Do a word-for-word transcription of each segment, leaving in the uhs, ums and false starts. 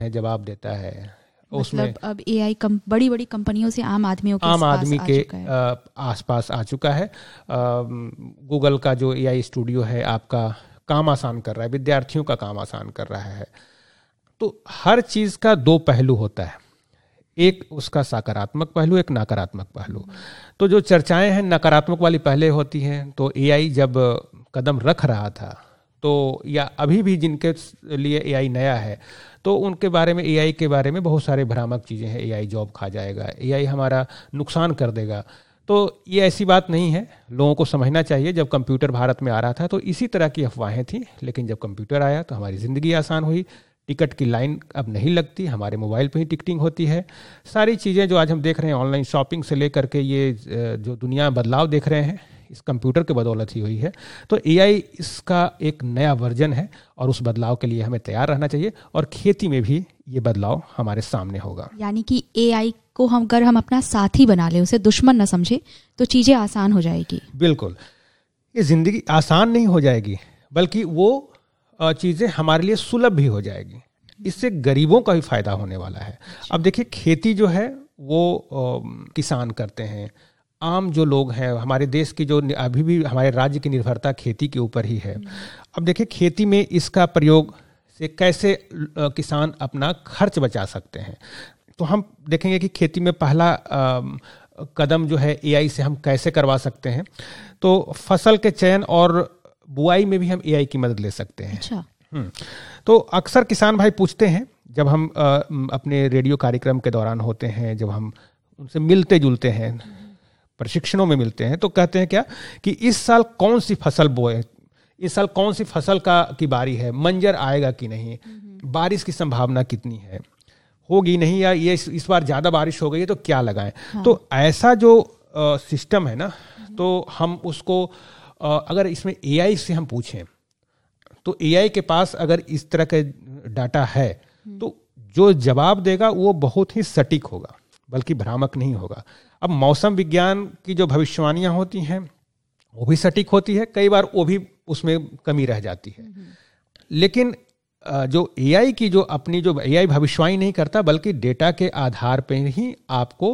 जवाब देता है। मतलब अब एआई कम बड़ी बड़ी कंपनियों से आम आदमियों के आम आदमी के आ आसपास आ चुका है। गूगल का जो एआई स्टूडियो है आपका काम आसान कर रहा है, विद्यार्थियों का काम आसान कर रहा है। तो हर चीज़ का दो पहलू होता है, एक उसका सकारात्मक पहलू, एक नकारात्मक पहलू। तो जो चर्चाएं हैं नकारात्मक वाली पहले होती हैं। तो एआई जब कदम रख रहा था तो, या अभी भी जिनके लिए एआई नया है तो उनके बारे में, एआई के बारे में बहुत सारे भ्रामक चीज़ें हैं। एआई जॉब खा जाएगा, एआई हमारा नुकसान कर देगा। तो ये ऐसी बात नहीं है, लोगों को समझना चाहिए। जब कंप्यूटर भारत में आ रहा था तो इसी तरह की अफवाहें थी, लेकिन जब कंप्यूटर आया तो हमारी ज़िंदगी आसान हुई। टिकट की लाइन अब नहीं लगती, हमारे मोबाइल पे ही टिकटिंग होती है। सारी चीज़ें जो आज हम देख रहे हैं, ऑनलाइन शॉपिंग से लेकर के ये जो दुनिया बदलाव देख रहे हैं, इस कंप्यूटर के बदौलत ही हुई है। तो एआई इसका एक नया वर्जन है और उस बदलाव के लिए हमें तैयार रहना चाहिए। और खेती में भी ये बदलाव हमारे सामने होगा। यानी कि एआई को हम अगर हम अपना साथी बना लें, उसे दुश्मन न समझे, तो चीज़ें आसान हो जाएगी। बिल्कुल, ये ज़िंदगी आसान नहीं हो जाएगी, बल्कि वो चीज़ें हमारे लिए सुलभ भी हो जाएगी। इससे गरीबों का भी फायदा होने वाला है। अब देखिए, खेती जो है वो किसान करते हैं, आम जो लोग हैं, हमारे देश की जो अभी भी हमारे राज्य की निर्भरता खेती के ऊपर ही है। अब देखिए, खेती में इसका प्रयोग से कैसे किसान अपना खर्च बचा सकते हैं। तो हम देखेंगे कि खेती में पहला कदम जो है एआई से हम कैसे करवा सकते हैं। तो फसल के चयन और बुआई में भी हम एआई की मदद ले सकते हैं। अच्छा। तो अक्सर किसान भाई पूछते हैं, जब हम आ, अपने रेडियो कार्यक्रम के दौरान होते हैं, जब हम उनसे मिलते जुलते हैं, प्रशिक्षणों में मिलते हैं, तो कहते हैं क्या कि इस साल कौन सी फसल बोए, इस साल कौन सी फसल का की बारी है, मंजर आएगा कि नहीं, बारिश की संभावना कितनी है, होगी नहीं, या ये इस बार ज़्यादा बारिश हो गई है तो क्या लगाएं। हाँ। तो ऐसा जो आ, सिस्टम है ना, तो हम उसको आ, अगर इसमें एआई से हम पूछें तो एआई के पास अगर इस तरह के डाटा है तो जो जवाब देगा वो बहुत ही सटीक होगा, बल्कि भ्रामक नहीं होगा। अब मौसम विज्ञान की जो भविष्यवाणियां होती हैं वो भी सटीक होती है, कई बार वो भी उसमें कमी रह जाती है। लेकिन जो एआई की जो अपनी जो एआई भविष्यवाणी नहीं करता, बल्कि डेटा के आधार पर ही आपको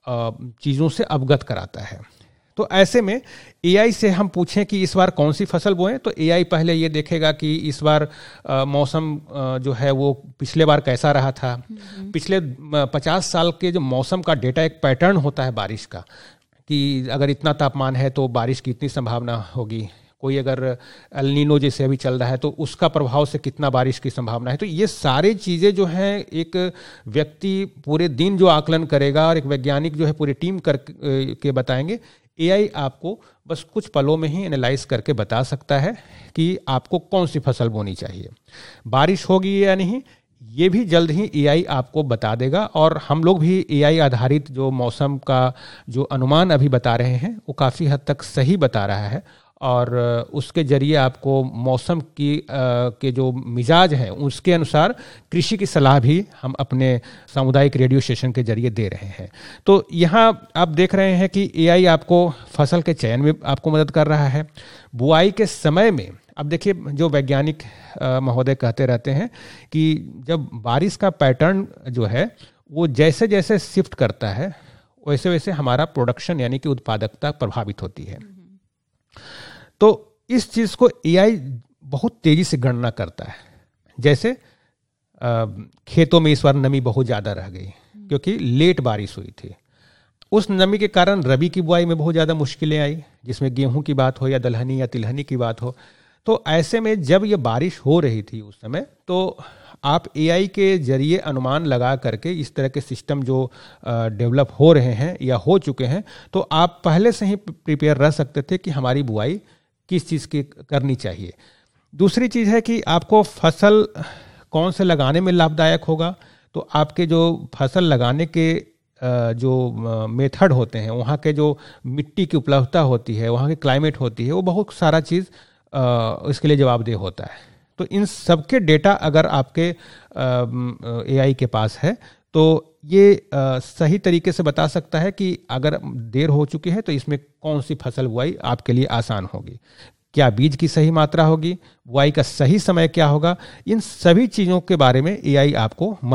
चीज़ों से अवगत कराता है। तो ऐसे में एआई से हम पूछें कि इस बार कौन सी फसल बोएं, तो एआई पहले ये देखेगा कि इस बार आ, मौसम आ, जो है वो पिछले बार कैसा रहा था। पिछले पचास साल के जो मौसम का डेटा, एक पैटर्न होता है बारिश का, कि अगर इतना तापमान है तो बारिश की इतनी संभावना होगी। कोई अगर एल नीनो जैसे अभी चल रहा है तो उसका प्रभाव से कितना बारिश की संभावना है। तो ये सारी चीज़ें जो हैं एक व्यक्ति पूरे दिन जो आकलन करेगा और एक वैज्ञानिक जो है पूरी टीम कर के बताएंगे। एआई आपको बस कुछ पलों में ही एनालाइज करके बता सकता है कि आपको कौन सी फसल बोनी चाहिए, बारिश होगी या नहीं, ये भी जल्द ही एआई आपको बता देगा। और हम लोग भी एआई आधारित जो मौसम का जो अनुमान अभी बता रहे हैं वो काफ़ी हद तक सही बता रहा है, और उसके जरिए आपको मौसम की आ, के जो मिजाज हैं उसके अनुसार कृषि की सलाह भी हम अपने सामुदायिक रेडियो स्टेशन के जरिए दे रहे हैं। तो यहाँ आप देख रहे हैं कि एआई आपको फसल के चयन में आपको मदद कर रहा है। बुआई के समय में अब देखिए, जो वैज्ञानिक महोदय कहते रहते हैं कि जब बारिश का पैटर्न जो है वो जैसे जैसे शिफ्ट करता है वैसे वैसे हमारा प्रोडक्शन यानी कि उत्पादकता प्रभावित होती है। तो इस चीज़ को एआई बहुत तेज़ी से गणना करता है। जैसे आ, खेतों में इस बार नमी बहुत ज़्यादा रह गई क्योंकि लेट बारिश हुई थी। उस नमी के कारण रबी की बुआई में बहुत ज़्यादा मुश्किलें आई, जिसमें गेहूं की बात हो या दलहनी या तिलहनी की बात हो। तो ऐसे में जब ये बारिश हो रही थी उस समय, तो आप एआई के जरिए अनुमान लगा करके इस तरह के सिस्टम जो डेवलप हो रहे हैं या हो चुके हैं, तो आप पहले से ही प्रिपेयर रह सकते थे कि हमारी बुआई किस चीज़ की करनी चाहिए। दूसरी चीज़ है कि आपको फसल कौन से लगाने में लाभदायक होगा। तो आपके जो फसल लगाने के जो मेथड होते हैं, वहाँ के जो मिट्टी की उपलब्धता होती है, वहाँ की क्लाइमेट होती है, वो बहुत सारा चीज़ इसके लिए जवाबदेह होता है। तो इन सब के डेटा अगर आपके एआई के पास है तो ये आ, सही तरीके से बता सकता है कि अगर देर हो चुकी है तो इसमें कौन सी फसल बुआई आपके लिए आसान होगी। क्या बीज की सही मात्रा होगी, बुआई का सही समय क्या होगा, इन सभी चीज़ों के बारे में एआई आपको